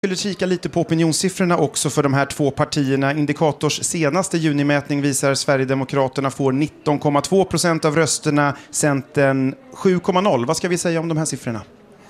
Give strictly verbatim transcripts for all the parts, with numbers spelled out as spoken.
Jag skulle kika lite på opinionssiffrorna också för de här två partierna. Indikators senaste junimätning visar att Sverigedemokraterna får nitton komma två procent av rösterna, Centern sju komma noll. Vad ska vi säga om de här siffrorna?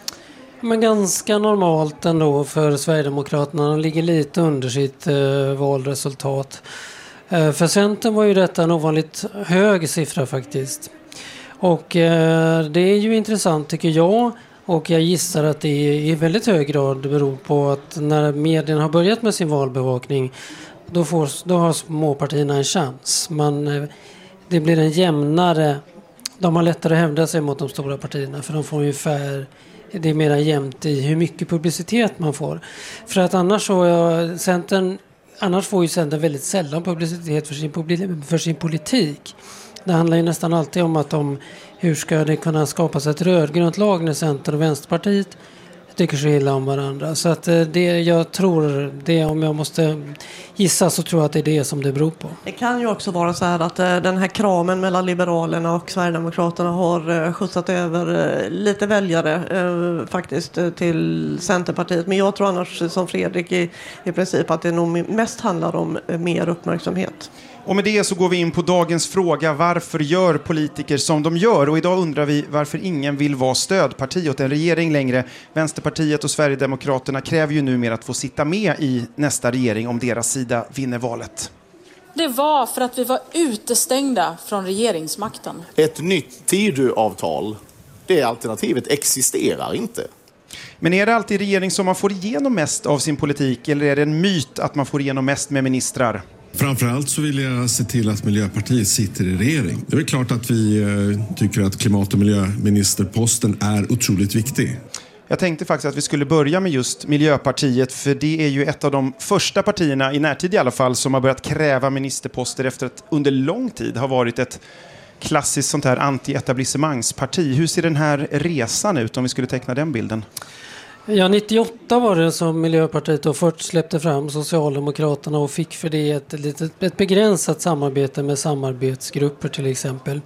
Men ganska normalt ändå för Sverigedemokraterna. De ligger lite under sitt eh, valresultat. Eh, för Centern var ju detta en ovanligt hög siffra faktiskt. Och eh, det är ju intressant tycker jag. Och jag gissar att det i väldigt hög grad beror på att när medierna har börjat med sin valbevakning då, får, då har småpartierna en chans. Man, det blir en jämnare, de har lättare att hävda sig mot de stora partierna för de får ungefär, det är mer jämnt i hur mycket publicitet man får. För att annars, så, ja, Centern, annars får ju Centern väldigt sällan publicitet för sin, för sin politik. Det handlar ju nästan alltid om att de, hur ska det kunna skapas ett rödgrönt lag när Centern och Vänsterpartiet tycker så illa om varandra. Så att det, jag tror, det, om jag måste gissa så tror jag att det är det som det beror på. Det kan ju också vara så här att den här kramen mellan Liberalerna och Sverigedemokraterna har skjutsat över lite väljare faktiskt till Centerpartiet. Men jag tror annars som Fredrik i, i princip att det nog mest handlar om mer uppmärksamhet. Och med det så går vi in på dagens fråga. Varför gör politiker som de gör? Och idag undrar vi varför ingen vill vara stödparti åt en regering längre. Vänsterpartiet och Sverigedemokraterna kräver ju numera att få sitta med i nästa regering om deras sida vinner valet. Det var för att vi var utestängda från regeringsmakten. Ett nytt Tidöavtal, det alternativet existerar inte. Men är det alltid regering som man får igenom mest av sin politik eller är det en myt att man får igenom mest med ministrar? Framförallt så vill jag se till att Miljöpartiet sitter i regering. Det är klart att vi eh, tycker att klimat- och miljöministerposten är otroligt viktig. Jag tänkte faktiskt att vi skulle börja med just Miljöpartiet för det är ju ett av de första partierna, i närtid i alla fall, som har börjat kräva ministerposter efter att under lång tid har varit ett klassiskt sånt här anti-etablissemangsparti. Hur ser den här resan ut om vi skulle teckna den bilden? Ja, nittioåtta var det som Miljöpartiet då först släppte fram Socialdemokraterna och fick för det ett, litet, ett begränsat samarbete med samarbetsgrupper till exempel.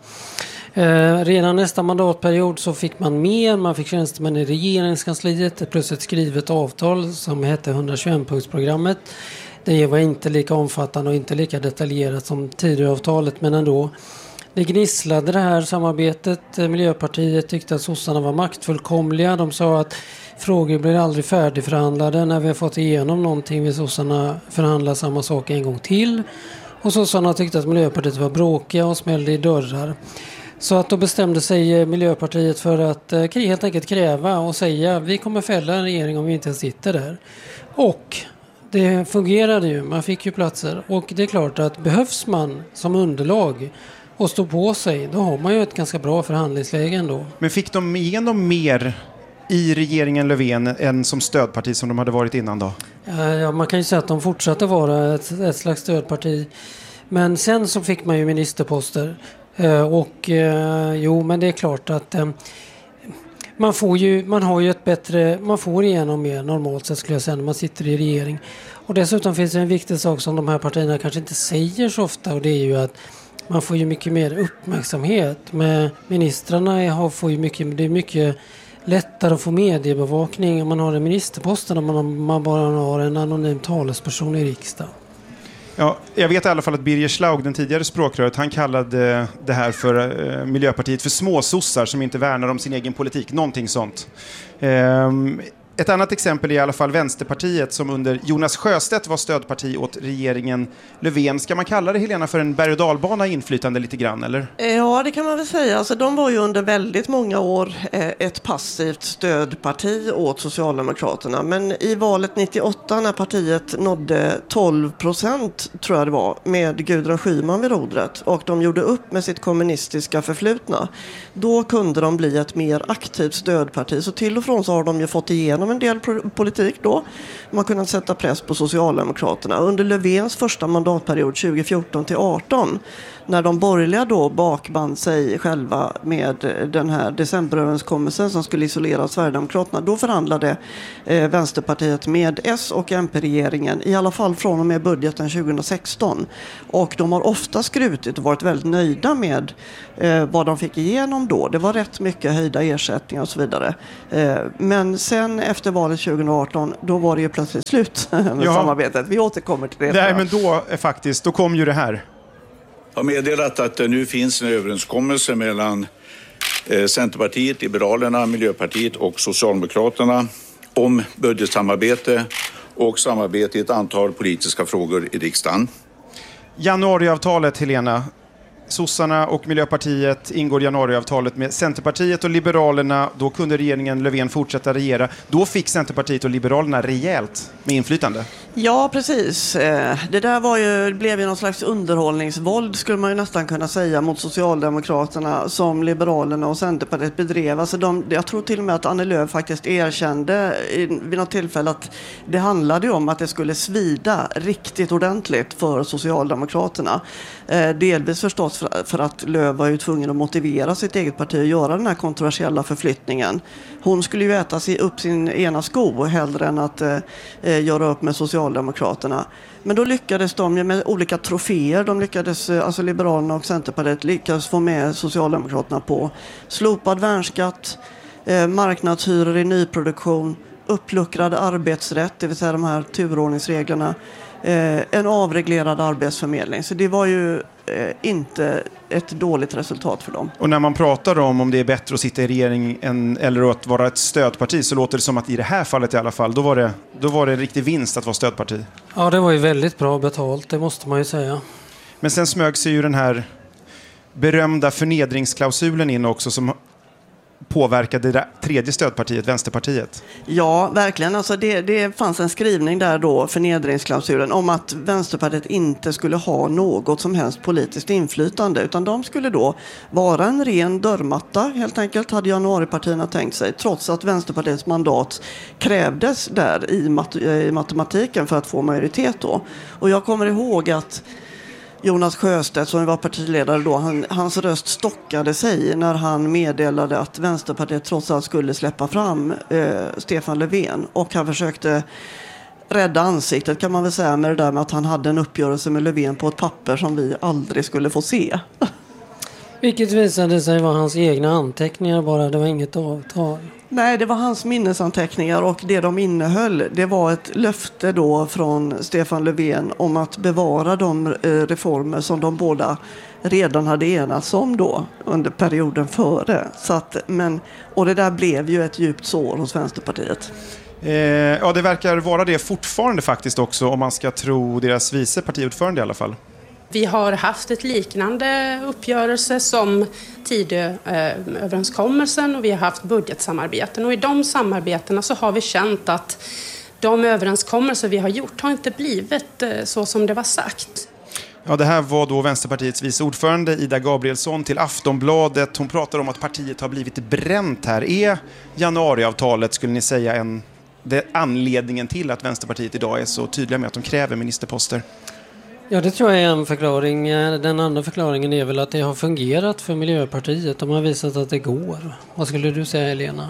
Eh, redan nästa mandatperiod så fick man mer, man fick tjänstemän i regeringskansliet plus ett skrivet avtal som hette hundratjugoett-punktsprogrammet. Det var inte lika omfattande och inte lika detaljerat som Tidöavtalet men ändå. Det gnisslade det här samarbetet. Miljöpartiet tyckte att sossarna var maktfullkomliga. De sa att frågor blir aldrig färdigförhandlade. När vi har fått igenom någonting vill sossarna förhandla samma sak en gång till. Och sossarna tyckte att Miljöpartiet var bråkiga och smällde i dörrar. Så att då bestämde sig Miljöpartiet för att helt enkelt kräva och säga vi kommer fälla en regering om vi inte sitter där. Och det fungerade ju. Man fick ju platser. Och det är klart att behövs man som underlag och stå på sig, då har man ju ett ganska bra förhandlingsläge ändå. Men fick de igenom mer i regeringen Löfven än som stödparti som de hade varit innan då? Ja, man kan ju säga att de fortsatte vara ett, ett slags stödparti. Men sen så fick man ju ministerposter. Och jo, men det är klart att man får ju, man har ju ett bättre, man får igenom mer normalt sett skulle jag säga när man sitter i regering. Och dessutom finns det en viktig sak som de här partierna kanske inte säger så ofta och det är ju att man får ju mycket mer uppmärksamhet. Med ministrarna har, får ju mycket, det är mycket lättare att få mediebevakning om man har en ministerposten om man, man bara har en anonym talesperson i riksdagen. Ja, jag vet i alla fall att Birger Schlaug, den tidigare språkröret, han kallade det här för eh, Miljöpartiet för småsossar som inte värnar om sin egen politik. Någonting sånt. Ehm, Ett annat exempel är i alla fall Vänsterpartiet som under Jonas Sjöstedt var stödparti åt regeringen Löfven. Ska man kalla det, Helena, för en berg- och dalbana inflytande lite grann, eller? Ja, det kan man väl säga. Alltså, de var ju under väldigt många år ett passivt stödparti åt Socialdemokraterna. Men i valet nittioåtta när partiet nådde tolv procent, tror jag det var, med Gudrun Schyman vid rodret och de gjorde upp med sitt kommunistiska förflutna, då kunde de bli ett mer aktivt stödparti. Så till och från så har de ju fått igenom en del politik då. Man kunde sätta press på Socialdemokraterna. Under Löfvens första mandatperiod tjugofjorton till arton, när de borgerliga då bakband sig själva med den här decemberöverenskommelsen som skulle isolera Sverigedemokraterna, då förhandlade eh, Vänsterpartiet med S- och M P-regeringen, i alla fall från och med budgeten tjugohundrasexton. Och de har ofta skrutit och varit väldigt nöjda med eh, vad de fick igenom då. Det var rätt mycket höjda ersättningar och så vidare. Eh, men sen efter efter valet tjugo arton, då var det ju plötsligt slut med ja. samarbetet. Vi återkommer till det. Nej, men då är faktiskt, då kom ju det här. Jag har meddelat att det nu finns en överenskommelse mellan eh, Centerpartiet, Liberalerna, Miljöpartiet och Socialdemokraterna om budgetsamarbete och samarbete i ett antal politiska frågor i riksdagen. Januariavtalet, Helena. Sossarna och Miljöpartiet ingår januariavtalet med Centerpartiet och Liberalerna. Då kunde regeringen Löfven fortsätta regera. Då fick Centerpartiet och Liberalerna rejält med inflytande. Ja, precis. Det där var ju, blev ju någon slags underhållningsvåld, skulle man ju nästan kunna säga, mot Socialdemokraterna som Liberalerna och Centerpartiet bedrev. Alltså de, jag tror till och med att Annie Lööf faktiskt erkände vid något tillfälle att det handlade om att det skulle svida riktigt ordentligt för Socialdemokraterna. Delvis förstås för, för att Lööf var ju tvungen att motivera sitt eget parti att göra den här kontroversiella förflyttningen. Hon skulle ju äta sig upp sin ena sko hellre än att eh, göra upp med Socialdemokraterna. Men då lyckades de ju med olika troféer. De lyckades, alltså Liberalerna och Centerpartiet lyckades få med Socialdemokraterna på slopad värnskatt, eh, marknadshyror i nyproduktion, uppluckrad arbetsrätt, det vill säga de här turordningsreglerna, eh, en avreglerad arbetsförmedling. Så det var ju eh, inte ett dåligt resultat för dem. Och när man pratar om om det är bättre att sitta i regering än, eller att vara ett stödparti, så låter det som att i det här fallet i alla fall, då var det, då var det en riktig vinst att vara stödparti. Ja, det var ju väldigt bra betalt, det måste man ju säga. Men sen smög sig ju den här berömda förnedringsklausulen in också, som påverkade det tredje stödpartiet, Vänsterpartiet. Ja, verkligen. Alltså det, det fanns en skrivning där då, förnedringsklausulen, om att Vänsterpartiet inte skulle ha något som helst politiskt inflytande, utan de skulle då vara en ren dörrmatta, helt enkelt, hade januaripartierna tänkt sig, trots att Vänsterpartiets mandat krävdes där i, mat- i matematiken för att få majoritet då. Och jag kommer ihåg att Jonas Sjöstedt, som var partiledare då, han, hans röst stockade sig när han meddelade att Vänsterpartiet trots allt skulle släppa fram eh, Stefan Löfven. Och han försökte rädda ansiktet, kan man väl säga, med det där med att han hade en uppgörelse med Löfven på ett papper som vi aldrig skulle få se. Vilket visade sig vara hans egna anteckningar bara, det var inget avtal. Nej, det var hans minnesanteckningar, och det de innehöll, det var ett löfte då från Stefan Löfven om att bevara de reformer som de båda redan hade enats om då under perioden före. Så att, men, och det där blev ju ett djupt sår hos Vänsterpartiet. Eh, ja, det verkar vara det fortfarande faktiskt också, om man ska tro deras vice partiordförande i alla fall. Vi har haft ett liknande uppgörelse som Tidööverenskommelsen, och vi har haft budgetsamarbeten. Och i de samarbetena så har vi känt att de överenskommelser vi har gjort har inte blivit så som det var sagt. Ja, det här var då Vänsterpartiets vice ordförande Ida Gabrielsson till Aftonbladet. Hon pratar om att partiet har blivit bränt här. Är januariavtalet, skulle ni säga, en, det anledningen till att Vänsterpartiet idag är så tydliga med att de kräver ministerposter? Ja, det tror jag är en förklaring. Den andra förklaringen är väl att det har fungerat för Miljöpartiet. De har visat att det går. Vad skulle du säga, Helena?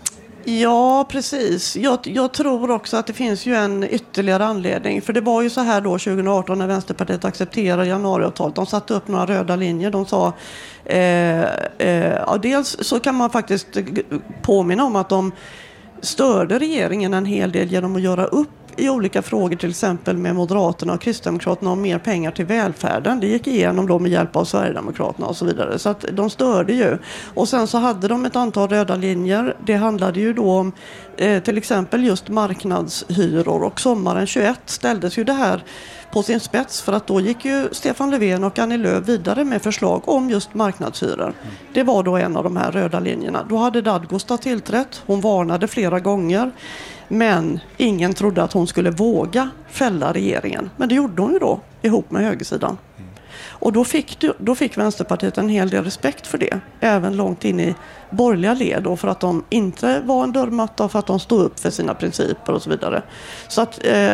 Ja, precis. Jag, jag tror också att det finns ju en ytterligare anledning. För det var ju så här då tjugo arton när Vänsterpartiet accepterade januariavtalet. De satte upp några röda linjer. De sa, eh, eh, ja, dels så kan man faktiskt påminna om att de störde regeringen en hel del genom att göra upp i olika frågor, till exempel med Moderaterna och Kristdemokraterna, om mer pengar till välfärden. Det gick igenom då med hjälp av Sverigedemokraterna och så vidare. Så att de störde ju. Och sen så hade de ett antal röda linjer. Det handlade ju då om eh, till exempel just marknadshyror. Och sommaren tjugoett ställdes ju det här på sin spets, för att då gick ju Stefan Löfven och Annie Lööf vidare med förslag om just marknadshyror. Det var då en av de här röda linjerna. Då hade Dadgostar tillträtt. Hon varnade flera gånger. Men ingen trodde att hon skulle våga fälla regeringen. Men det gjorde hon ju då, ihop med högersidan. Och då fick, då fick Vänsterpartiet en hel del respekt för det. Även långt in i borgerliga led. Och för att de inte var en dörrmatta, för att de stod upp för sina principer och så vidare. Så att eh,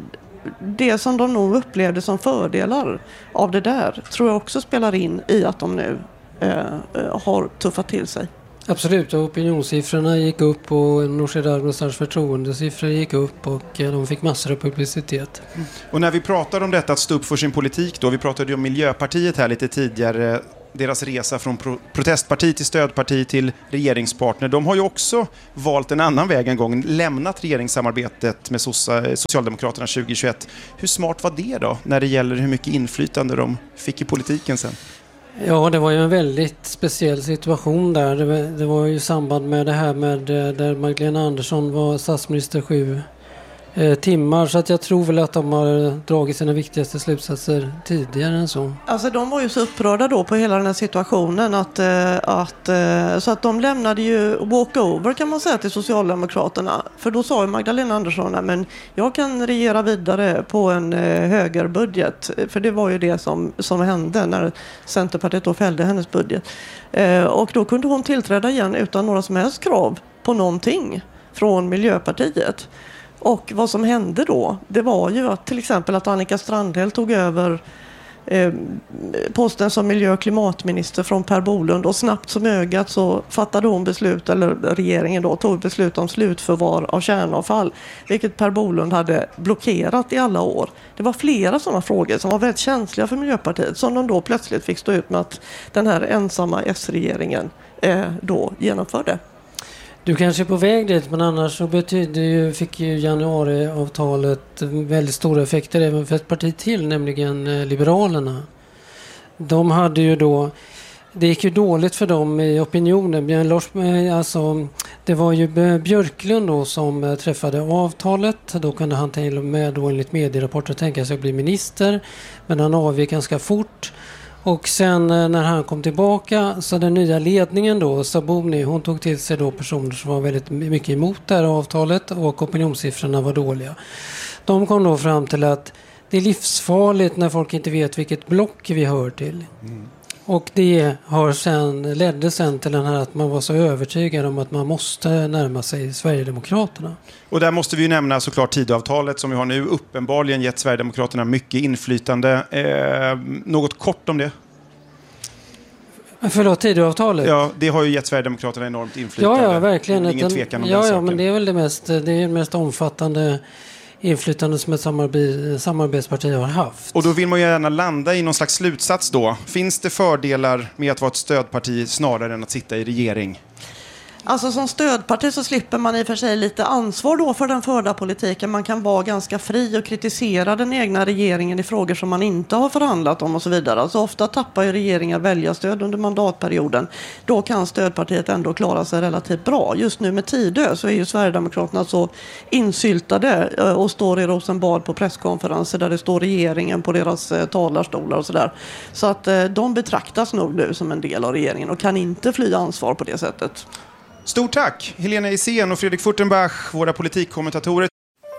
det som de nog upplevde som fördelar av det där tror jag också spelar in i att de nu eh, har tuffat till sig. Absolut, och opinionssiffrorna gick upp och Nooshi Dadgostars förtroendesiffror gick upp och de fick massor av publicitet. Och när vi pratar om detta att stå upp för sin politik då, vi pratade ju om Miljöpartiet här lite tidigare, deras resa från pro- protestparti till stödparti till regeringspartner. De har ju också valt en annan väg en gång, lämnat regeringssamarbetet med Sossa, Socialdemokraterna tjugohundratjugoett. Hur smart var det då när det gäller hur mycket inflytande de fick i politiken sen? Ja, det var ju en väldigt speciell situation där. Det var, det var ju i samband med det här med där Magdalena Andersson var statsminister sju eh, timmar. Så att jag tror väl att de har dragit sina viktigaste slutsatser tidigare än så. Alltså de var ju så upprörda då på hela den här situationen att, eh, att, eh, så att de lämnade ju walkover kan man säga till Socialdemokraterna. För då sa ju Magdalena Andersson men jag kan regera vidare på en eh, högerbudget. För det var ju det som, som hände när Centerpartiet då fällde hennes budget. Eh, och då kunde hon tillträda igen utan några som helst krav på någonting från Miljöpartiet. Och vad som hände då, det var ju att till exempel att Annika Strandhäll tog över eh, posten som miljö- och klimatminister från Per Bolund och snabbt som ögat så fattade hon beslut, eller regeringen då tog beslut om slutförvar av kärnavfall, vilket Per Bolund hade blockerat i alla år. Det var flera sådana frågor som var väldigt känsliga för Miljöpartiet som de då plötsligt fick stå ut med att den här ensamma S-regeringen eh, då genomförde. Du kanske är på väg dit, men annars så betyder ju, fick ju januariavtalet väldigt stora effekter även för ett parti till, nämligen Liberalerna. De hade ju då, det gick ju dåligt för dem i opinionen. Björn Lars, alltså, det var ju Björklund då som träffade avtalet. Då kunde han till och med då enligt medierapporter tänka sig att bli minister, men han avgick ganska fort. Och sen när han kom tillbaka så den nya ledningen då, Sabuni, hon tog till sig då personer som var väldigt mycket emot det här avtalet och opinionssiffrorna var dåliga. De kom då fram till att det är livsfarligt när folk inte vet vilket block vi hör till. Mm. Och det har sen, ledde sen till den här att man var så övertygad om att man måste närma sig Sverigedemokraterna. Och där måste vi ju nämna såklart Tidöavtalet som vi har nu uppenbarligen gett Sverigedemokraterna mycket inflytande. Eh, något kort om det? Förlåt, Tidöavtalet? Ja, det har ju gett Sverigedemokraterna enormt inflytande. Ja, ja, verkligen. Det är ingen tvekan om ja, den ja, saken. men det är väl det mest, det är det mest omfattande inflytande som ett samarbete, samarbetsparti har haft. Och då vill man ju gärna landa i någon slags slutsats då. Finns det fördelar med att vara ett stödparti snarare än att sitta i regering? Alltså som stödparti så slipper man i och för sig lite ansvar då för den förda politiken. Man kan vara ganska fri och kritisera den egna regeringen i frågor som man inte har förhandlat om och så vidare. Alltså ofta tappar ju regeringar väljarstöd under mandatperioden. Då kan stödpartiet ändå klara sig relativt bra. Just nu med Tidö så är ju Sverigedemokraterna så insyltade och står i Rosenbad på presskonferenser där det står regeringen på deras talarstolar och sådär. Så att de betraktas nog nu som en del av regeringen och kan inte fly ansvar på det sättet. Stort tack Helena Hisén och Fredrik Furtenbach, våra politikkommentatorer.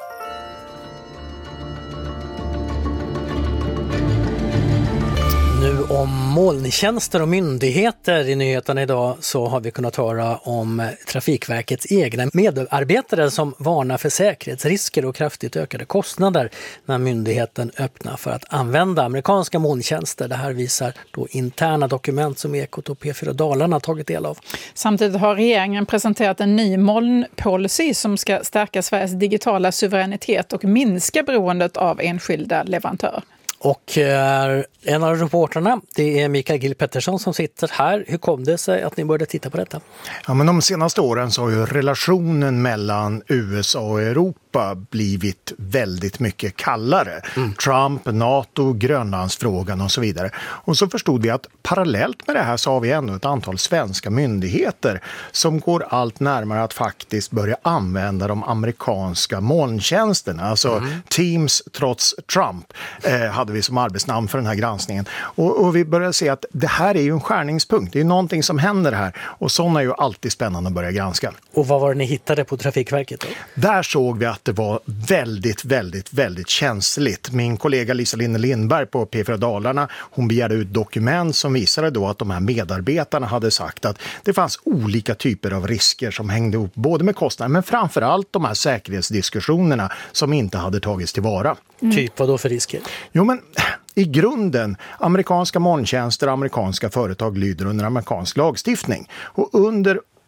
Nu om molntjänster och myndigheter i nyheterna idag så har vi kunnat höra om Trafikverkets egna medarbetare som varnar för säkerhetsrisker och kraftigt ökade kostnader när myndigheten öppnar för att använda amerikanska molntjänster. Det här visar då interna dokument som Ekot och P fyra Dalarna tagit del av. Samtidigt har regeringen presenterat en ny molnpolicy som ska stärka Sveriges digitala suveränitet och minska beroendet av enskilda leverantörer. Och eh, en av reporterna, det är Mikael Gill Pettersson som sitter här. Hur kom det sig att ni började titta på detta? Ja, men de senaste åren så har ju relationen mellan U S A och Europa blivit väldigt mycket kallare. Mm. Trump, NATO, Grönlandsfrågan och så vidare. Och så förstod vi att parallellt med det här så har vi ändå ett antal svenska myndigheter som går allt närmare att faktiskt börja använda de amerikanska molntjänsterna. Alltså mm. Teams trots Trump eh, hade vi som arbetsnamn för den här granskningen. Och, och vi börjar se att det här är ju en skärningspunkt. Det är någonting som händer här. Och sådana är ju alltid spännande att börja granska. Och vad var det ni hittade på Trafikverket då? Där såg vi att det var väldigt, väldigt, väldigt känsligt. Min kollega Lisa Linne Lindberg på P fyra Dalarna, hon begärde ut dokument som visade då att de här medarbetarna hade sagt att det fanns olika typer av risker som hängde ihop både med kostnader men framförallt de här säkerhetsdiskussionerna som inte hade tagits tillvara. Mm. Typ vad då för risker? Jo, men i grunden, amerikanska molntjänster och amerikanska företag lyder under amerikansk lagstiftning. Och under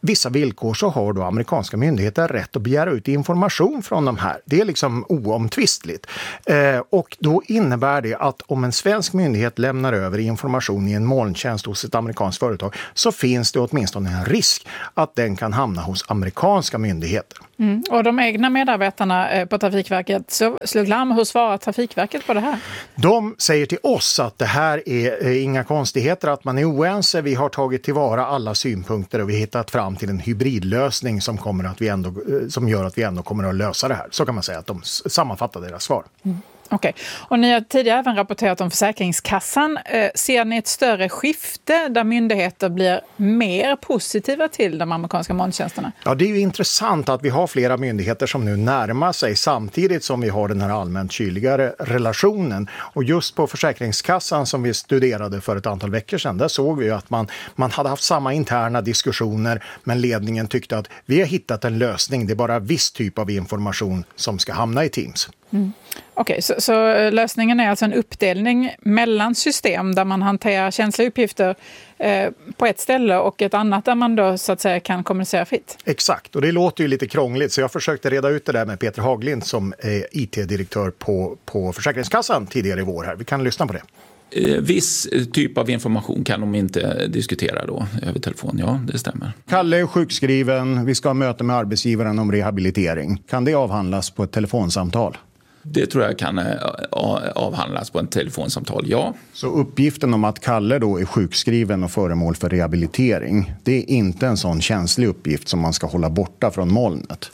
vissa villkor så har då amerikanska myndigheter rätt att begära ut information från de här. Det är liksom oomtvistligt. Eh, och då innebär det att om en svensk myndighet lämnar över information i en molntjänst hos ett amerikanskt företag så finns det åtminstone en risk att den kan hamna hos amerikanska myndigheter. Mm. Och de egna medarbetarna på Trafikverket så slog larm. Hur svarar Trafikverket på det här? De säger till oss att det här är inga konstigheter, att man är oense. Vi har tagit tillvara alla synpunkter och vi har hittat fram till en hybridlösning som, kommer att vi ändå, som gör att vi ändå kommer att lösa det här. Så kan man säga att de sammanfattar deras svar. Mm. Okej. Okay. Och ni har tidigare även rapporterat om Försäkringskassan. Eh, ser ni ett större skifte där myndigheter blir mer positiva till de amerikanska molntjänsterna? Ja, det är ju intressant att vi har flera myndigheter som nu närmar sig samtidigt som vi har den här allmänt kyligare relationen. Och just på Försäkringskassan som vi studerade för ett antal veckor sedan, där såg vi ju att man, man hade haft samma interna diskussioner, men ledningen tyckte att vi har hittat en lösning. Det är bara viss typ av information som ska hamna i Teams. Mm. Okej, okay, så, så lösningen är alltså en uppdelning mellan system där man hanterar känsliga uppgifter eh, på ett ställe och ett annat där man då så att säga kan kommunicera fritt. Exakt, och det låter ju lite krångligt så jag försökte reda ut det där med Peter Haglind som är I T-direktör på, på Försäkringskassan tidigare i vår här. Vi kan lyssna på det. Viss typ av information kan de inte diskutera då över telefon, ja det stämmer. Kalle är sjukskriven, vi ska ha möte med arbetsgivaren om rehabilitering. Kan det avhandlas på ett telefonsamtal? Det tror jag kan avhandlas på en telefonsamtal, ja. Så uppgiften om att Kalle då är sjukskriven och föremål för rehabilitering, det är inte en sån känslig uppgift som man ska hålla borta från molnet?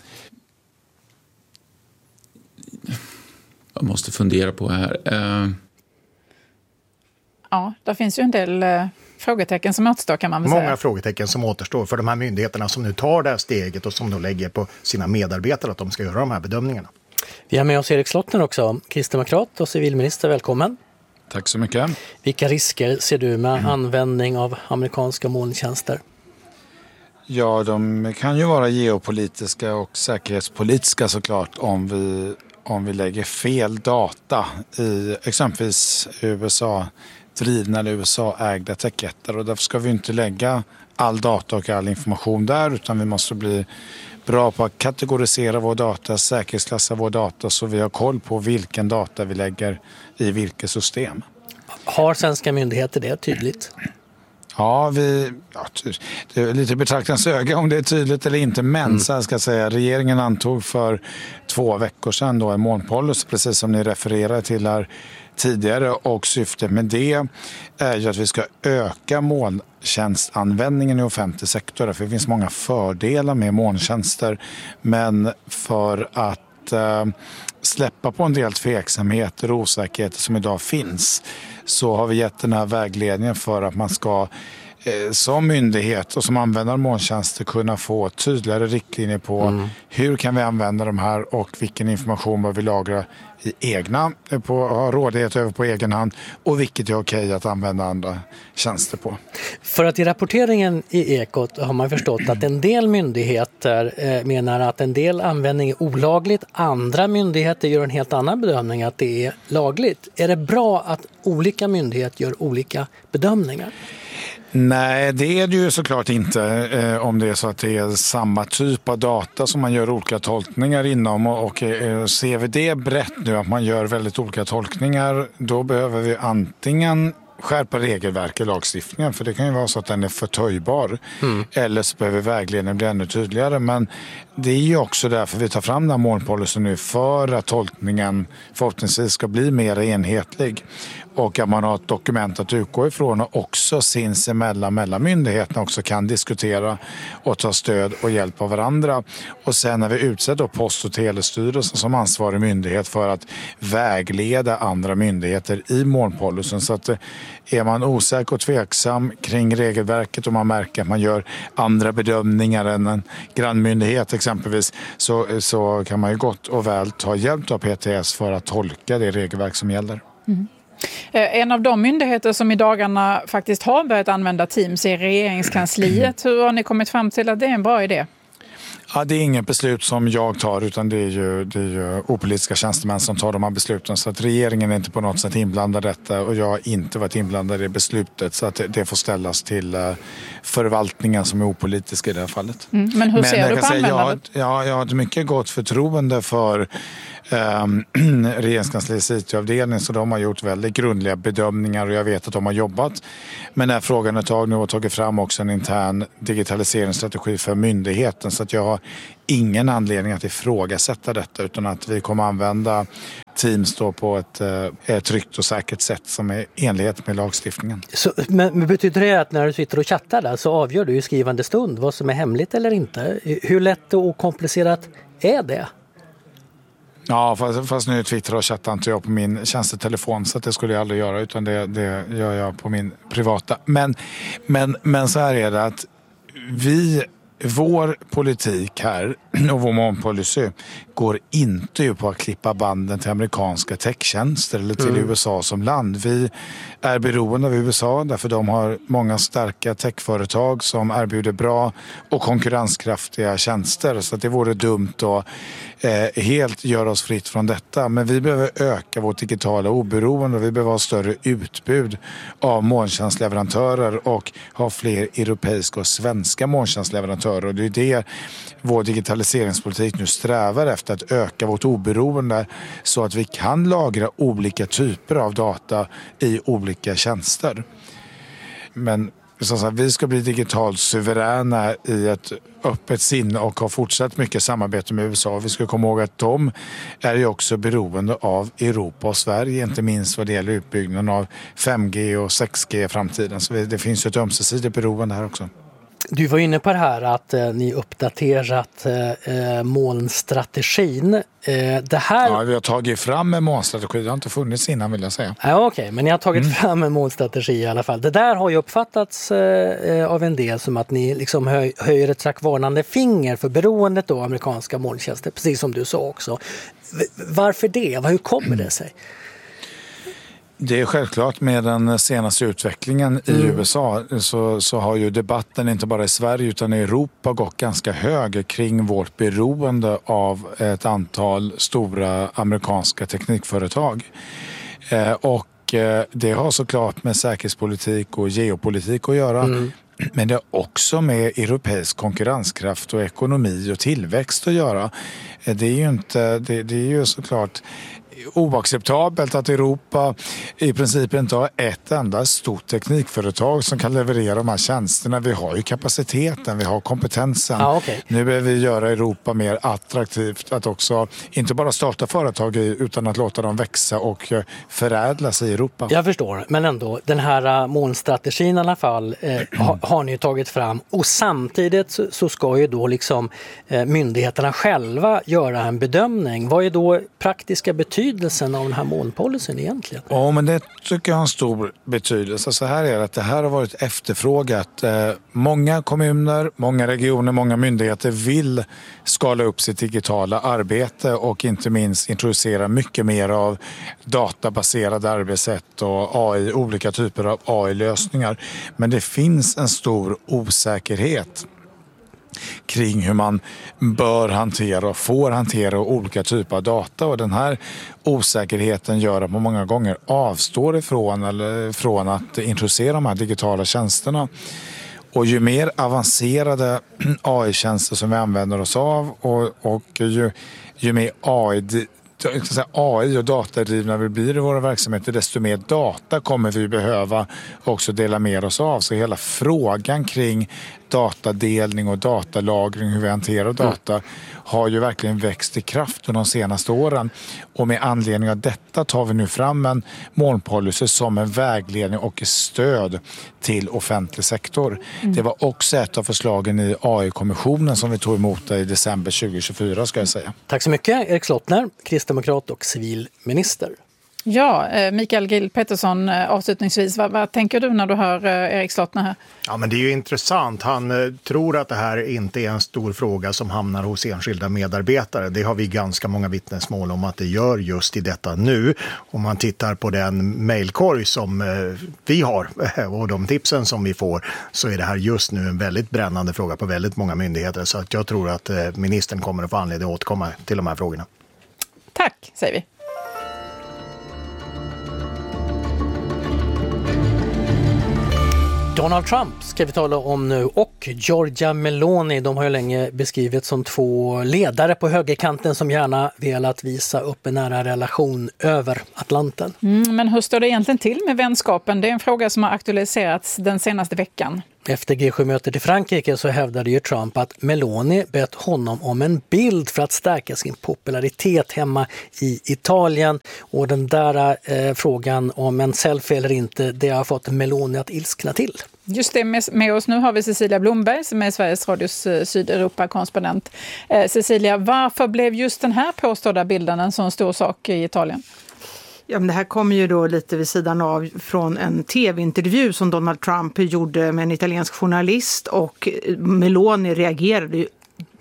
Jag måste fundera på här. Uh... Ja, där finns ju en del eh, frågetecken som återstår kan man väl Många säga. Många frågetecken som återstår för de här myndigheterna som nu tar det här steget och som då lägger på sina medarbetare att de ska göra de här bedömningarna. Vi har med oss Erik Slottner också, kristdemokrat och civilminister. Välkommen. Tack så mycket. Vilka risker ser du med mm. användning av amerikanska molntjänster? Ja, de kan ju vara geopolitiska och säkerhetspolitiska såklart om vi, om vi lägger fel data i exempelvis U S A-drivna eller U S A-ägda techjättar. Och därför ska vi inte lägga all data och all information där utan vi måste bli bra på att kategorisera vår data, säkerhetsklassa vår data så vi har koll på vilken data vi lägger i vilket system. Har svenska myndigheter det tydligt? Ja, vi, ja, det är lite betraktarens öga om det är tydligt eller inte, men mm. så här ska jag säga, regeringen antog för två veckor sedan då en molnpolicy, precis som ni refererade till här tidigare, och syftet med det är ju att vi ska öka molntjänstanvändningen i offentlig sektor, för det finns många fördelar med molntjänster, men för att eh, släppa på en del tveksamheter och osäkerheter som idag finns så har vi gett den här vägledningen för att man ska eh, som myndighet och som användare av molntjänster kunna få tydligare riktlinjer på mm. hur kan vi använda de här och vilken information bör vi lagra i egna, på, ha rådighet över på egen hand och vilket är okej att använda andra tjänster på. För att i rapporteringen i Ekot har man förstått att en del myndigheter eh, menar att en del användning är olagligt, andra myndigheter gör en helt annan bedömning att det är lagligt. Är det bra att olika myndigheter gör olika bedömningar? Nej, det är det ju såklart inte eh, om det är så att det är samma typ av data som man gör olika tolkningar inom och, och eh, ser vi det brett nu att man gör väldigt olika tolkningar, då behöver vi antingen skärpa regelverk i lagstiftningen, för det kan ju vara så att den är förtöjbar mm. eller så behöver vägledningen bli ännu tydligare, men det är ju också därför vi tar fram den här molnpolicyn nu, för att tolkningen förhoppningsvis ska bli mer enhetlig och att man har ett dokument att utgå ifrån och också sinsemellan mellan myndigheterna också kan diskutera och ta stöd och hjälp av varandra. Och sen när vi utsätter Post- och telestyrelsen som ansvarig myndighet för att vägleda andra myndigheter i molnpolicyn, så att är man osäker och tveksam kring regelverket och man märker att man gör andra bedömningar än en grannmyndighet exempelvis, så, så kan man ju gott och väl ta hjälp av P T S för att tolka det regelverk som gäller. Mm. En av de myndigheter som i dagarna faktiskt har börjat använda Teams är Regeringskansliet. Hur har ni kommit fram till att det är en bra idé? Ja, det är inget beslut som jag tar utan det är ju, det är ju opolitiska tjänstemän som tar de här besluten. Så att regeringen är inte på något sätt inblandad i detta och jag har inte varit inblandad i beslutet. Så att det, det får ställas till uh, förvaltningen som är opolitisk i det här fallet. Mm, men hur ser men du på användandet? Jag, jag, jag har ett mycket gott förtroende för Um, regeringskansliets I T-avdelning, så de har gjort väldigt grundliga bedömningar och jag vet att de har jobbat med den här frågan ett tag nu och tagit fram också en intern digitaliseringsstrategi för myndigheten, så att jag har ingen anledning att ifrågasätta detta utan att vi kommer använda Teams då på ett, ett tryggt och säkert sätt som är enlighet med lagstiftningen. Så, men betyder det att när du sitter och chattar där så avgör du i skrivande stund vad som är hemligt eller inte? Hur lätt och komplicerat är det? Ja, fast, fast nu twittrar och chattar inte jag på min tjänstetelefon så att det skulle jag aldrig göra utan det, det gör jag på min privata. Men, men, men så här är det att vi, vår politik här och vår målpolicy går inte på att klippa banden till amerikanska techtjänster eller till mm. U S A som land. Vi är beroende av U S A därför de har många starka techföretag som erbjuder bra och konkurrenskraftiga tjänster. Så att det vore dumt att eh, helt göra oss fritt från detta. Men vi behöver öka vårt digitala oberoende och vi behöver ha större utbud av molntjänstleverantörer och ha fler europeiska och svenska molntjänstleverantörer. Och det är det vår digitaliseringspolitik nu strävar efter, att öka vårt oberoende så att vi kan lagra olika typer av data i olika tjänster. Men så att vi ska bli digitalt suveräna i ett öppet sinne och ha fortsatt mycket samarbete med U S A. Vi ska komma ihåg att de är ju också beroende av Europa och Sverige, inte minst vad det gäller utbyggnaden av fem G och sex G i framtiden. Så det finns ju ett ömsesidigt beroende här också. Du var inne på det här att eh, ni uppdaterat eh, molnstrategin. Eh, det här... Ja, vi har tagit fram en molnstrategi. Det har inte funnits innan vill jag säga. Ja, okej, okay. Men ni har tagit mm. fram en molnstrategi i alla fall. Det där har ju uppfattats eh, av en del som att ni liksom höj, höjer ett slags varnande finger för beroendet av amerikanska molntjänster, precis som du sa också. Varför det? Hur kommer det sig? Det är självklart med den senaste utvecklingen i mm. U S A så, så har ju debatten inte bara i Sverige utan i Europa gått ganska hög kring vårt beroende av ett antal stora amerikanska teknikföretag. Eh, och eh, det har såklart med säkerhetspolitik och geopolitik att göra. Mm. Men det har också med europeisk konkurrenskraft och ekonomi och tillväxt att göra. Det är ju inte, det, det är ju såklart oacceptabelt att Europa i princip inte har ett enda stort teknikföretag som kan leverera de här tjänsterna. Vi har ju kapaciteten, vi har kompetensen. Ah, okay. Nu behöver vi göra Europa mer attraktivt att också inte bara starta företag i, utan att låta dem växa och förädlas i Europa. Jag förstår, men ändå den här molnstrategin i alla fall eh, har, har ni ju tagit fram och samtidigt så, så ska ju då liksom eh, myndigheterna själva göra en bedömning. Vad är då praktiska betydelser av den här molnpolicyn egentligen? Ja, men det tycker jag har en stor betydelse. Så här är det att det här har varit efterfrågat. Eh, många kommuner, många regioner, många myndigheter vill skala upp sitt digitala arbete och inte minst introducera mycket mer av databaserade arbetssätt och A I, olika typer av A I-lösningar. Men det finns en stor osäkerhet kring hur man bör hantera och får hantera olika typer av data. Och den här osäkerheten gör att man många gånger avstår ifrån eller från att introducera de här digitala tjänsterna. Och ju mer avancerade A I-tjänster som vi använder oss av och, och ju, ju mer A I A I och datadrivna vi blir i våra verksamheter, desto mer data kommer vi behöva också dela med oss av. Så hela frågan kring datadelning och datalagring, hur vi hanterar data, mm. har ju verkligen växt i kraft de senaste åren. Och med anledning av detta tar vi nu fram en molnpolicy som en vägledning och stöd till offentlig sektor. Mm. Det var också ett av förslagen i A I-kommissionen som vi tog emot i december tjugohundratjugofyra ska jag säga. Tack så mycket Erik Slottner, kristdemokrat och civilminister. Ja, Mikael Gill Pettersson, avslutningsvis, vad, vad tänker du när du hör Erik Slottner här? Ja, men det är ju intressant. Han eh, tror att det här inte är en stor fråga som hamnar hos enskilda medarbetare. Det har vi ganska många vittnesmål om att det gör just i detta nu. Om man tittar på den mejlkorg som eh, vi har och de tipsen som vi får, så är det här just nu en väldigt brännande fråga på väldigt många myndigheter. Så att jag tror att eh, ministern kommer att få anledning att återkomma till de här frågorna. Tack, säger vi. Donald Trump ska vi tala om nu och Giorgia Meloni. De har ju länge beskrivits som två ledare på högerkanten som gärna velat visa upp en nära relation över Atlanten. Mm, men hur står det egentligen till med vänskapen? Det är en fråga som har aktualiserats den senaste veckan. Efter G sju-mötet i Frankrike så hävdade ju Trump att Meloni bett honom om en bild för att stärka sin popularitet hemma i Italien. Och den där eh, frågan om en selfie eller inte, det har fått Meloni att ilskna till. Just det, med, med oss nu har vi Cecilia Blomberg som är Sveriges Radios eh, Sydeuropa-korrespondent. Eh, Cecilia, varför blev just den här påstådda bilden en sån stor sak i Italien? Ja, men det här kommer ju då lite vid sidan av från en tv-intervju som Donald Trump gjorde med en italiensk journalist, och Meloni reagerade ju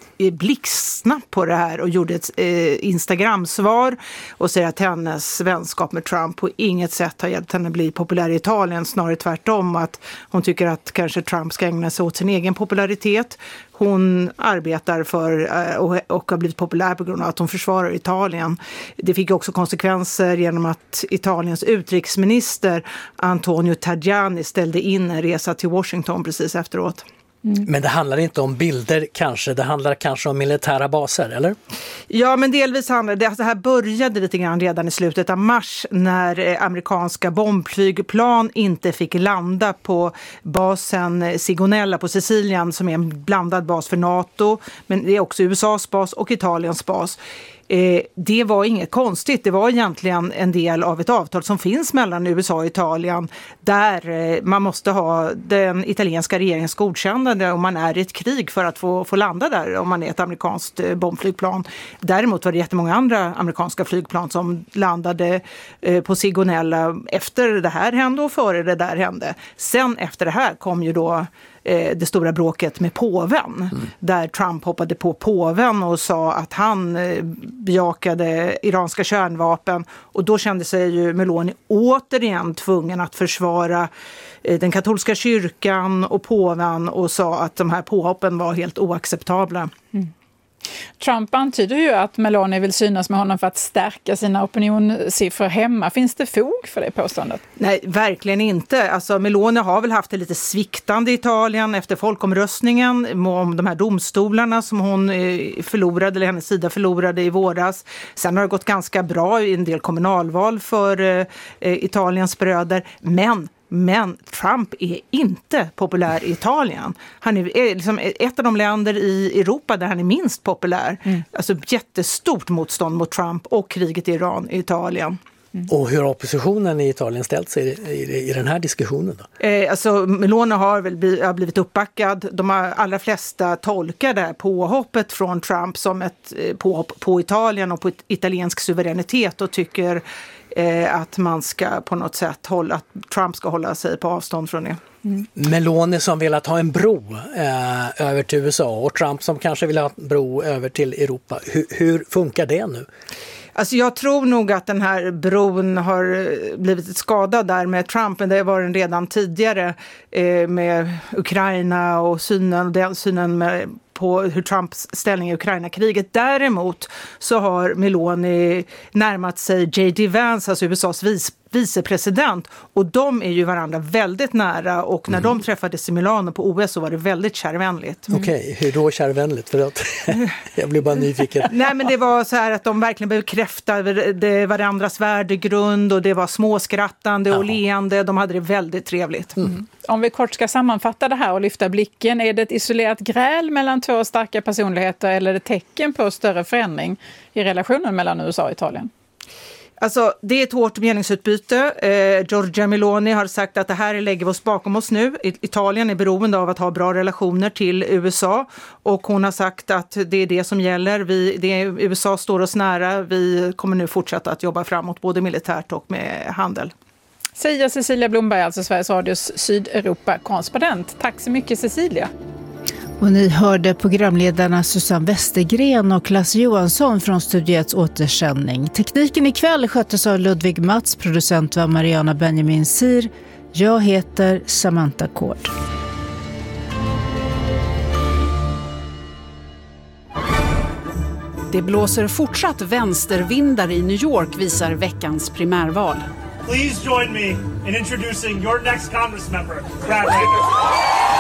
blixtsnabbt på det här och gjorde ett eh, Instagram-svar och säger att hennes vänskap med Trump på inget sätt har hjälpt henne bli populär i Italien, snarare tvärtom, att hon tycker att kanske Trump ska ägna sig åt sin egen popularitet. Hon arbetar för och, och har blivit populär på grund av att hon försvarar Italien. Det fick också konsekvenser genom att Italiens utrikesminister Antonio Tajani ställde in en resa till Washington precis efteråt. Mm. Men det handlar inte om bilder kanske, det handlar kanske om militära baser, eller? Ja, men delvis handlar det, alltså det här började lite grann redan i slutet av mars när amerikanska bombflygplan inte fick landa på basen Sigonella på Sicilien, som är en blandad bas för NATO, men det är också U S A:s bas och Italiens bas. Eh, det var inget konstigt, det var egentligen en del av ett avtal som finns mellan U S A och Italien där eh, man måste ha den italienska regeringens godkännande om man är i ett krig för att få, få landa där om man är ett amerikanskt eh, bombflygplan. Däremot var det jättemånga andra amerikanska flygplan som landade eh, på Sigonella efter det här hände och före det där hände. Sen efter det här kom ju då det stora bråket med påven, mm. där Trump hoppade på påven och sa att han bejakade iranska kärnvapen, och då kände sig ju Meloni återigen tvungen att försvara den katolska kyrkan och påven och sa att de här påhoppen var helt oacceptabla. Mm. Trump antyder ju att Meloni vill synas med honom för att stärka sina opinionssiffror hemma. Finns det fog för det påståendet? Nej, verkligen inte. Alltså, Meloni har väl haft det lite sviktande i Italien efter folkomröstningen om de här domstolarna som hon förlorade, eller hennes sida förlorade i våras. Sen har det gått ganska bra i en del kommunalval för eh, Italiens bröder, men Men Trump är inte populär i Italien. Han är liksom ett av de länder i Europa där han är minst populär. Mm. Alltså jättestort motstånd mot Trump och kriget i Iran i Italien. Mm. Och hur har oppositionen i Italien ställt sig i, i, i den här diskussionen då? Eh, alltså Meloni har väl blivit, har blivit uppbackad. De har, allra flesta tolkar det här påhoppet från Trump som ett eh, påhopp på Italien och på italiensk suveränitet, och tycker eh, att man ska på något sätt hålla, att Trump ska hålla sig på avstånd från det. Mm. Meloni som vill ha en bro eh, över till U S A, och Trump som kanske vill ha en bro över till Europa. Hur, hur funkar det nu? Alltså jag tror nog att den här bron har blivit skadad där med Trump, men det var den redan tidigare eh, med Ukraina och synen, och den synen med, på hur Trumps ställning i Ukraina-kriget. Däremot så har Meloni närmat sig J D Vance, alltså U S A:s vice vicepresident, och de är ju varandra väldigt nära, och när mm. de träffades i Milano på O S så var det väldigt kärvänligt. Mm. Okej, okay, hur då kärvänligt? För att jag blir bara nyfiken. Nej, men det var så här att de verkligen bekräftade varandras värdegrund, och det var småskrattande och ja. leende. De hade det väldigt trevligt. Mm. Om vi kort ska sammanfatta det här och lyfta blicken, är det ett isolerat gräl mellan två starka personligheter, eller är det tecken på större förändring i relationen mellan U S A och Italien? Alltså, det är ett hårt meningsutbyte. Eh, Giorgia Meloni har sagt att det här lägger vi oss bakom oss nu. Italien är beroende av att ha bra relationer till U S A och hon har sagt att det är det som gäller. Vi, det är, U S A står oss nära. Vi kommer nu fortsätta att jobba framåt både militärt och med handel. Säger Cecilia Blomberg, alltså Sveriges Radios Sydeuropa-korrespondent. Tack så mycket, Cecilia. Och ni hörde programledarna Susanne Westergren och Lasse Johansson från Studiets återsändning. Tekniken ikväll sköttes av Ludvig Mats, producent var Mariana Benjamin Sir. Jag heter Samantha Kård. Det blåser fortsatt vänstervindar i New York, visar veckans primärval. Please join me in introducing your next Congress member, Brad Rager.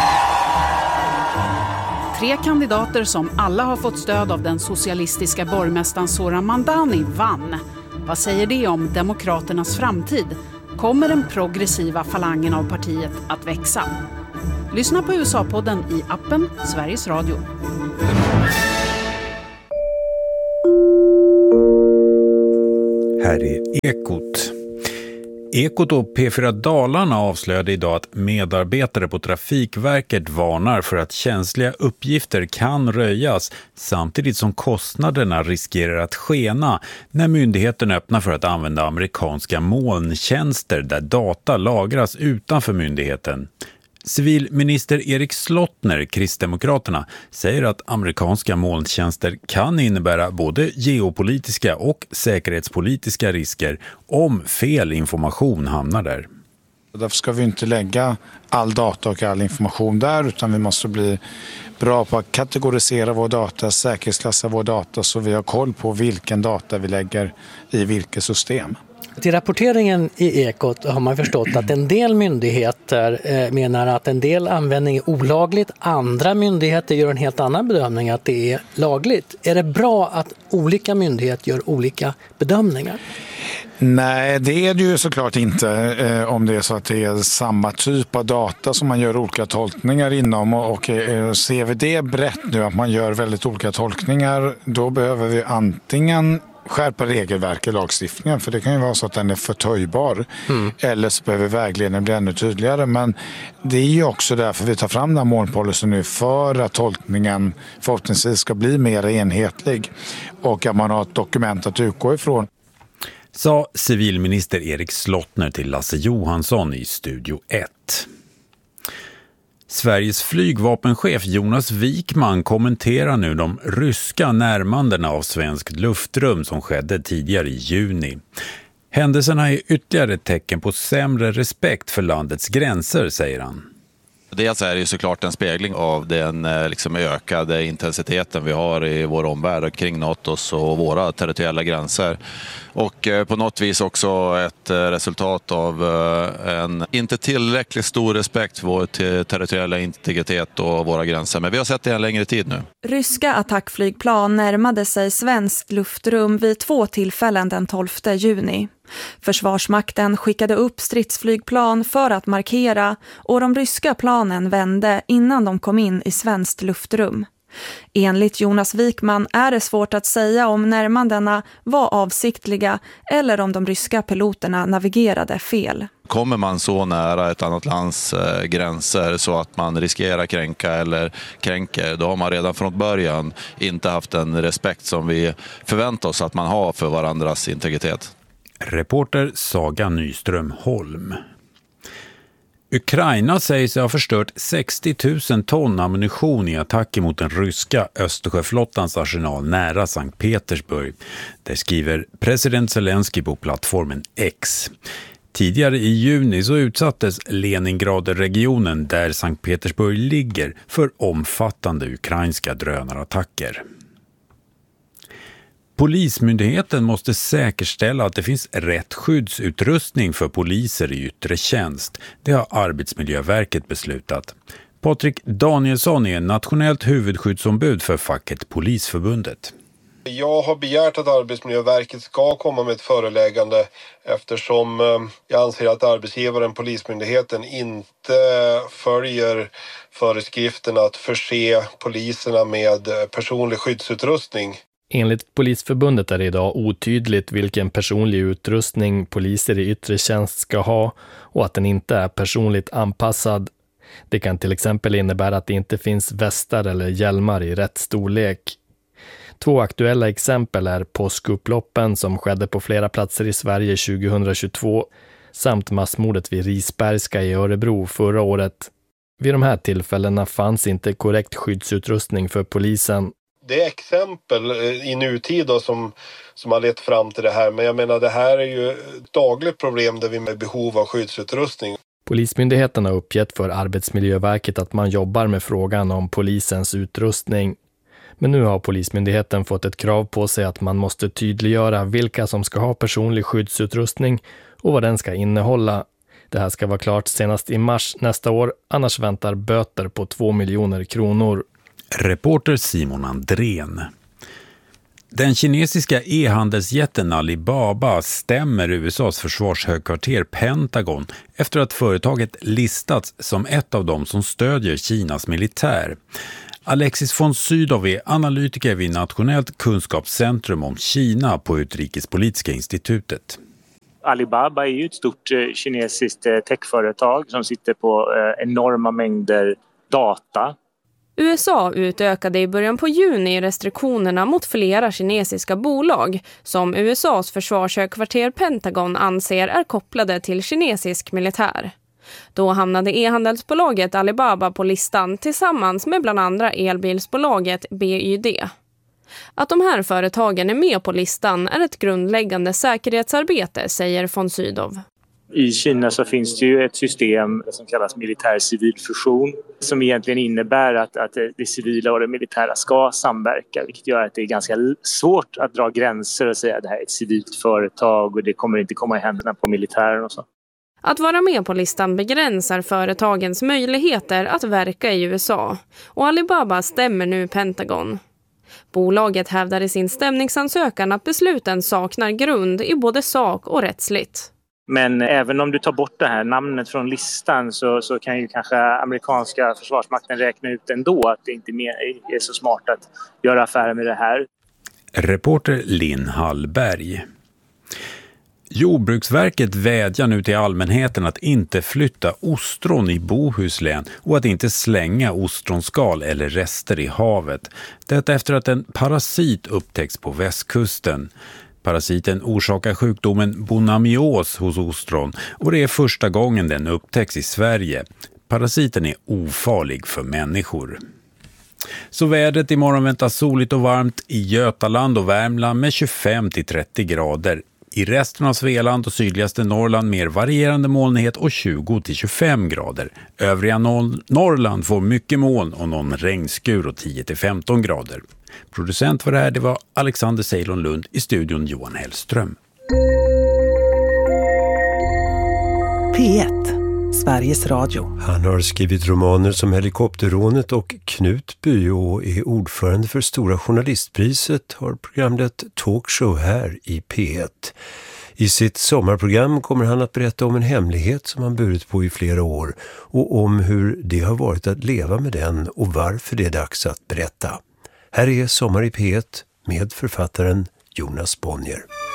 Tre kandidater som alla har fått stöd av den socialistiska borgmästaren Zoran Mandani vann. Vad säger det om demokraternas framtid? Kommer den progressiva falangen av partiet att växa? Lyssna på U S A-podden i appen Sveriges Radio. Här är Ekot. Ekot och P fyra Dalarna avslöjade idag att medarbetare på Trafikverket varnar för att känsliga uppgifter kan röjas samtidigt som kostnaderna riskerar att skena när myndigheten öppnar för att använda amerikanska molntjänster där data lagras utanför myndigheten. Civilminister Erik Slottner, Kristdemokraterna, säger att amerikanska molntjänster kan innebära både geopolitiska och säkerhetspolitiska risker om fel information hamnar där. Därför ska vi inte lägga all data och all information där, utan vi måste bli bra på att kategorisera vår data, säkerhetsklassa vår data så vi har koll på vilken data vi lägger i vilket system. Till rapporteringen i Ekot har man förstått att en del myndigheter eh, menar att en del användning är olagligt. Andra myndigheter gör en helt annan bedömning att det är lagligt. Är det bra att olika myndigheter gör olika bedömningar? Nej, det är det ju såklart inte eh, om det är så att det är samma typ av data som man gör olika tolkningar inom. Och, och eh, ser vi det brett nu att man gör väldigt olika tolkningar, då behöver vi antingen skärpa regelverk i lagstiftningen, för det kan ju vara så att den är förtöjbar. Mm. Eller så behöver vägledningen bli ännu tydligare. Men det är ju också därför vi tar fram den här målpolicyn nu, för att tolkningen förhoppningsvis ska bli mer enhetlig och att man har ett dokument att utgå ifrån. Sa civilminister Erik Slottner till Lasse Johansson i Studio ett. Sveriges flygvapenchef Jonas Wikman kommenterar nu de ryska närmandena av svenskt luftrum som skedde tidigare i juni. Händelserna är ytterligare ett tecken på sämre respekt för landets gränser, säger han. Dels är det ju såklart en spegling av den liksom ökade intensiteten vi har i vår omvärld kring NATOs och våra territoriella gränser. Och på något vis också ett resultat av en inte tillräckligt stor respekt för vår territoriella integritet och våra gränser. Men vi har sett det en längre tid nu. Ryska attackflygplan närmade sig svenskt luftrum vid två tillfällen den tolfte juni. Försvarsmakten skickade upp stridsflygplan för att markera och de ryska planen vände innan de kom in i svenskt luftrum. Enligt Jonas Wikman är det svårt att säga om närmandena var avsiktliga eller om de ryska piloterna navigerade fel. Kommer man så nära ett annat lands eh, gränser så att man riskerar kränka eller kränker, då har man redan från början inte haft den respekt som vi förväntar oss att man har för varandras integritet. Reporter Saga Nyström Holm. Ukraina säger sig ha förstört sextio tusen ton ammunition i attacker mot den ryska Östersjöflottans arsenal nära Sankt Petersburg. Det skriver president Zelensky på plattformen X. Tidigare i juni så utsattes Leningrad-regionen där Sankt Petersburg ligger för omfattande ukrainska drönarattacker. Polismyndigheten måste säkerställa att det finns rätt skyddsutrustning för poliser i yttre tjänst. Det har Arbetsmiljöverket beslutat. Patrik Danielsson är nationellt huvudskyddsombud för facket Polisförbundet. Jag har begärt att Arbetsmiljöverket ska komma med ett föreläggande eftersom jag anser att arbetsgivaren Polismyndigheten inte följer föreskrifterna att förse poliserna med personlig skyddsutrustning. Enligt Polisförbundet är det idag otydligt vilken personlig utrustning poliser i yttre tjänst ska ha och att den inte är personligt anpassad. Det kan till exempel innebära att det inte finns västar eller hjälmar i rätt storlek. Två aktuella exempel är påskupploppen som skedde på flera platser i Sverige tjugohundratjugotvå samt massmordet vid Risbergska i Örebro förra året. Vid de här tillfällena fanns inte korrekt skyddsutrustning för polisen. Det är exempel i nutid då som, som har lett fram till det här. Men jag menar, det här är ju ett dagligt problem där vi med behov av skyddsutrustning. Polismyndigheten har uppgett för Arbetsmiljöverket att man jobbar med frågan om polisens utrustning. Men nu har Polismyndigheten fått ett krav på sig att man måste tydliggöra vilka som ska ha personlig skyddsutrustning och vad den ska innehålla. Det här ska vara klart senast i mars nästa år, annars väntar böter på två miljoner kronor. Reporter Simon Andrén. Den kinesiska e-handelsjätten Alibaba stämmer U S A:s försvarshögkvarter Pentagon efter att företaget listats som ett av dem som stödjer Kinas militär. Alexis von Sydow är analytiker vid Nationellt kunskapscentrum om Kina på Utrikespolitiska institutet. Alibaba är ju ett stort eh, kinesiskt eh, techföretag som sitter på eh, enorma mängder data. U S A utökade i början på juni restriktionerna mot flera kinesiska bolag som U S A:s försvarshögkvarter Pentagon anser är kopplade till kinesisk militär. Då hamnade e-handelsbolaget Alibaba på listan tillsammans med bland andra elbilsbolaget B Y D. Att de här företagen är med på listan är ett grundläggande säkerhetsarbete, säger von Sydow. I Kina så finns det ju ett system som kallas militär-civil fusion som egentligen innebär att, att det civila och det militära ska samverka, vilket gör att det är ganska svårt att dra gränser och säga att det här är ett civilt företag och det kommer inte komma i händerna på militären och så. Att vara med på listan begränsar företagens möjligheter att verka i U S A och Alibaba stämmer nu Pentagon. Bolaget hävdar i sin stämningsansökan att besluten saknar grund i både sak och rättsligt. Men även om du tar bort det här namnet från listan så, så kan ju kanske amerikanska försvarsmakten räkna ut ändå att det inte är så smart att göra affärer med det här. Reporter Linn Hallberg. Jordbruksverket vädjar nu till allmänheten att inte flytta ostron i Bohuslän och att inte slänga ostronskal eller rester i havet. Detta efter att en parasit upptäcks på västkusten. Parasiten orsakar sjukdomen bonamios hos ostron och det är första gången den upptäcks i Sverige. Parasiten är ofarlig för människor. Så vädret imorgon väntas soligt och varmt i Götaland och Värmland med tjugofem till trettio grader. I resten av Svealand och sydligaste Norrland mer varierande molnighet och tjugo till tjugofem grader. Övriga Nor- Norrland får mycket moln och någon regnskur och tio till femton grader. Producent för det här det var Alexander Ceylon Lund, i studion Johan Hellström. P ett, Sveriges Radio. Han har skrivit romaner som Helikopterrånet och Knutby och är ordförande för Stora journalistpriset, har programlett talkshow här i P ett. I sitt sommarprogram kommer han att berätta om en hemlighet som han burit på i flera år och om hur det har varit att leva med den och varför det är dags att berätta. Här är Sommar i P ett med författaren Jonas Bonnier.